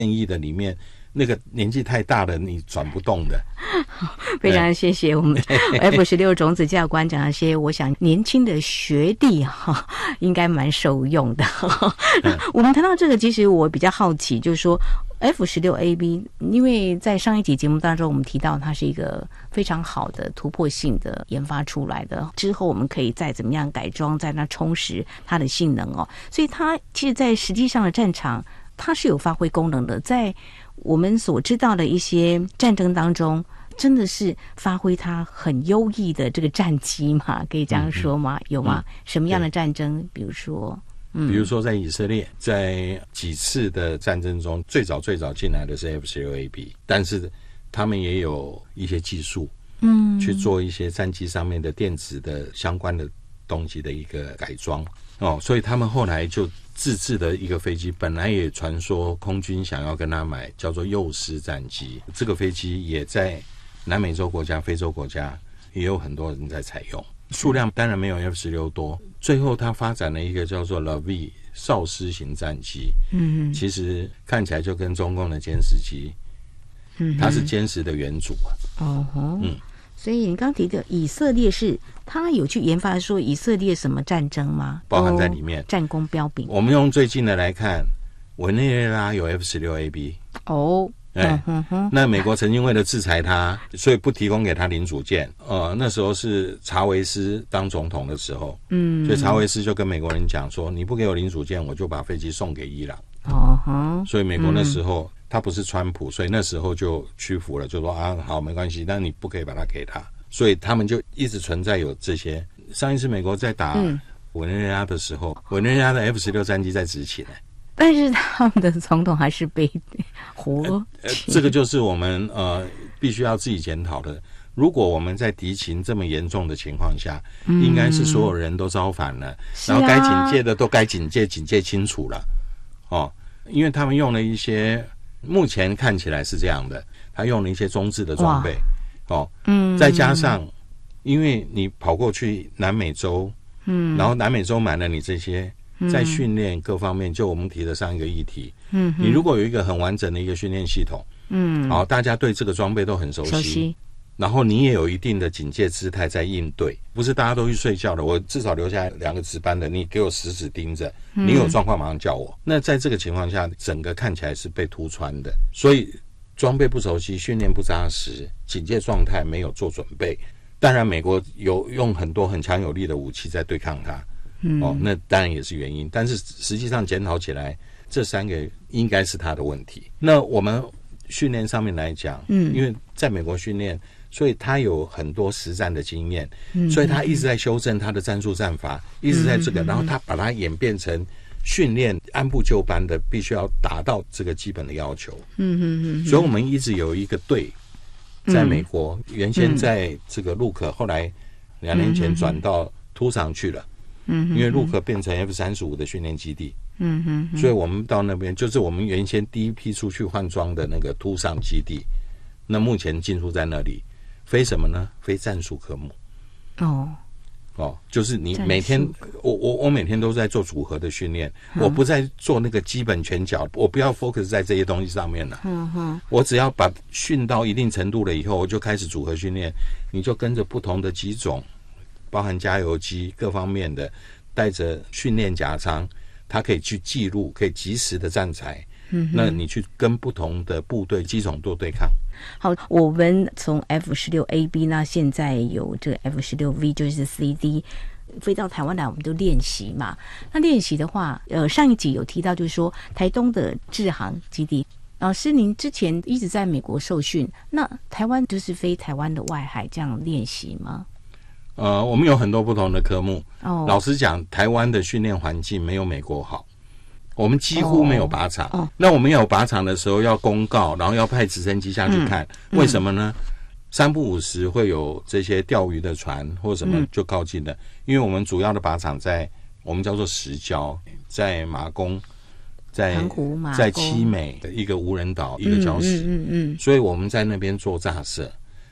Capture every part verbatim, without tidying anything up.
建议的里面，那个年纪太大了你转不动的。 非常谢谢我们 F 十六 种子教官讲那些，我想年轻的学弟哈应该蛮受用的。我们谈到这个，其实我比较好奇，就是说 F 十六 A B， 因为在上一集节目当中我们提到它是一个非常好的突破性的研发出来的，之后我们可以再怎么样改装，在那充实它的性能哦，所以它其实在实际上的战场它是有发挥功能的，在我们所知道的一些战争当中真的是发挥它很优异的这个战机嘛，可以这样说吗？嗯、有吗、嗯？什么样的战争？比如说，嗯， 比如说在以色列，在几次的战争中，最早最早进来的是 F 十六 A B， 但是他们也有一些技术，嗯，去做一些战机上面的电子的相关的东西的一个改装哦，所以他们后来就自制的一个飞机，本来也传说空军想要跟他买，叫做幼狮战机，这个飞机也在南美洲国家、非洲国家也有很多人在采用，数量当然没有 F 十六 多。最后他发展了一个叫做 L V 少狮型战机，嗯，其实看起来就跟中共的歼十机，嗯，它是歼十的元祖啊。哦吼，嗯， 所以你刚提的以色列是他有去研发说以色列什么战争吗？ 包含在里面， 战功彪炳。 我们用最近的来看，委内瑞拉有 F 十六 A B 哦。哎、嗯嗯，那美国曾经为了制裁他，所以不提供给他零组件。呃，那时候是查韦斯当总统的时候，嗯，所以查韦斯就跟美国人讲说，你不给我零组件，我就把飞机送给伊朗。哦哈，所以美国那时候、嗯、他不是川普，所以那时候就屈服了，就说啊，好，没关系，但你不可以把它给他。所以他们就一直存在有这些。上一次美国在打委内瑞拉的时候，委内瑞拉的 F 十六 战机在执勤呢。 但是他们的总统还是被活、 呃呃、这个就是我们呃必须要自己检讨的。如果我们在敌情这么严重的情况下、嗯、应该是所有人都造反了、啊、然后该警戒的都该警戒警戒清楚了哦，因为他们用了一些目前看起来是这样的，他用了一些中制的装备哦，嗯，再加上因为你跑过去南美洲，嗯，然后南美洲买了你这些在训练各方面，就我们提的上一个议题，嗯，你如果有一个很完整的一个训练系统，嗯，好，大家对这个装备都很熟悉，熟悉，然后你也有一定的警戒姿态在应对，不是大家都去睡觉的，我至少留下两个值班的，你给我死死盯着，你有状况马上叫我。那在这个情况下，整个看起来是被突穿的，所以装备不熟悉，训练不扎实，警戒状态没有做准备。当然，美国有用很多很强有力的武器在对抗它。嗯、哦，那当然也是原因，但是实际上检讨起来，这三个应该是他的问题。那我们训练上面来讲，嗯，因为在美国训练，所以他有很多实战的经验，嗯，所以他一直在修正他的战术战法，一直在这个，然后他把它演变成训练按部就班的，必须要达到这个基本的要求。嗯嗯嗯，所以我们一直有一个队在美国，嗯、原先在这个陆克，后来两年前转到突场去了。嗯，因为陆克变成 F 三十五 的训练基地，嗯哼，所以我们到那边就是我们原先第一批出去换装的那个突上基地，那目前进驻在那里，飞什么呢？飞战术科目。哦哦，就是你每天，我我我每天都在做组合的训练，嗯、我不再做那个基本拳脚，我不要 focus 在这些东西上面了。嗯哼，我只要把训到一定程度了以后，我就开始组合训练，你就跟着不同的机种。包含加油机各方面的，带着训练夹舱，它可以去记录，可以及时的站台。嗯，那你去跟不同的部队机种做对抗。 好，我们从 F 十六 A B 那现在有这个 F 十六 V 就是 C D 飞到台湾来，我们就练习嘛。那练习的话，呃，上一集有提到就是说台东的志航基地。老师，您之前一直在美国受训，那台湾就是飞台湾的外海这样练习吗？ 呃，我们有很多不同的科目。哦，老实讲，台湾的训练环境没有美国好，我们几乎没有靶场。哦，那我们有靶场的时候要公告，然后要派直升机下去看，嗯、为什么呢？三不五时会有这些钓鱼的船或什么就靠近了，嗯、因为我们主要的靶场在我们叫做石礁，在马公，在在七美的一个无人岛一个礁石，嗯嗯嗯嗯，所以我们在那边做炸射。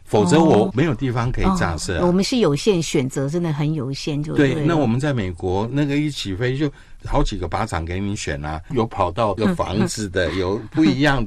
否则我没有地方可以炸射、啊哦。我们是有限选择，真的很有限就对， 对，那我们在美国那个一起飞就好几个靶场给你选啊，有跑道、有房子的，有不一样的。